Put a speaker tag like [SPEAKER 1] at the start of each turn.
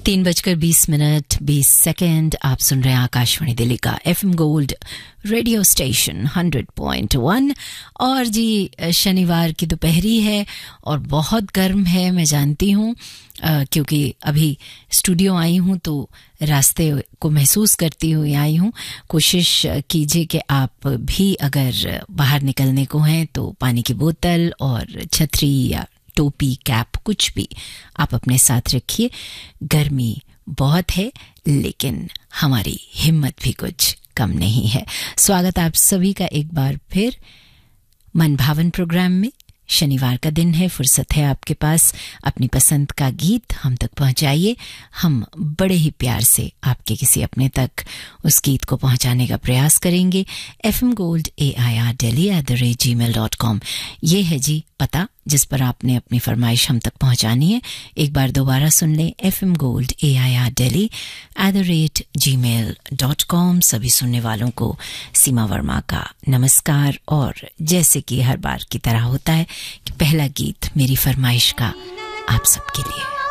[SPEAKER 1] 3:20 आप सुन रहे हैं आकाशवाणी दिल्ली का FM गोल्ड रेडियो स्टेशन 100.1। और जी शनिवार की दोपहरी है और बहुत गर्म है, मैं जानती हूँ, क्योंकि अभी स्टूडियो आई हूँ तो रास्ते को महसूस करती हुई आई हूँ। कोशिश कीजिए कि आप भी अगर बाहर निकलने को हैं तो पानी की बोतल और छतरी या टोपी, कैप, कुछ भी आप अपने साथ रखिए। गर्मी बहुत है लेकिन हमारी हिम्मत भी कुछ कम नहीं है। स्वागत आप सभी का एक बार फिर मन भावन प्रोग्राम में। शनिवार का दिन है, फुर्सत है आपके पास, अपनी पसंद का गीत हम तक पहुंचाइए। हम बड़े ही प्यार से आपके किसी अपने तक उस गीत को पहुंचाने का प्रयास करेंगे। fmgold@delhi@gmail.com ये है जी पता जिस पर आपने अपनी फरमाइश हम तक पहुंचानी है। एक बार दोबारा सुन लें, fmgold@delhi@gmail.com। सभी सुनने वालों को सीमा वर्मा का नमस्कार। और जैसे कि हर बार की तरह होता है कि पहला गीत मेरी फरमाइश का आप सबके लिए।